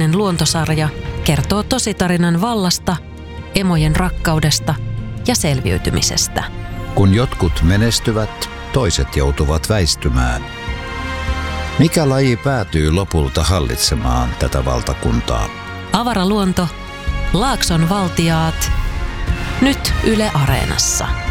Suomalainen luontosarja kertoo tositarinan vallasta, emojen rakkaudesta ja selviytymisestä. Kun jotkut menestyvät, toiset joutuvat väistymään. Mikä laji päätyy lopulta hallitsemaan tätä valtakuntaa? Avara luonto, Laakson valtiaat, nyt Yle Areenassa.